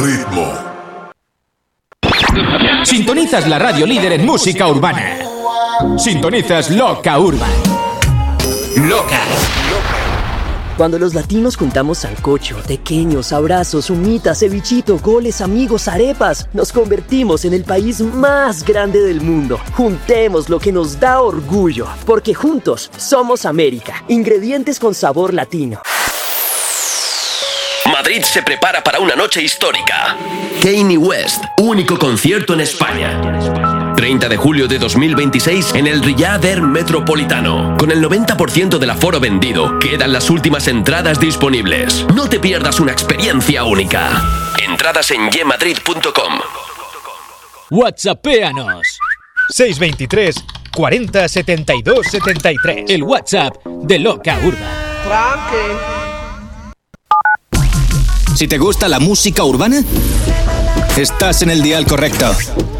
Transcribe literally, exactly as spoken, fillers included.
ritmo. Sintonizas la radio líder en música urbana. Sintonizas Loca Urban. Loca. Cuando los latinos juntamos sancocho, tequeños, abrazos, humitas, cevichito, goles, amigos, arepas, nos convertimos en el país más grande del mundo. Juntemos lo que nos da orgullo, porque juntos somos América. Ingredientes con sabor latino. Madrid se prepara para una noche histórica. Kanye West, único concierto en España. treinta de julio de dos mil veintiséis en el Riyadh Air Metropolitano. Con el noventa por ciento del aforo vendido, quedan las últimas entradas disponibles. No te pierdas una experiencia única. Entradas en yemadrid punto com. WhatsAppéanos. seis veintitrés cuarenta setenta y dos setenta y tres. El WhatsApp de Loca Urban. Tranqui. Si te gusta la música urbana, estás en el dial correcto.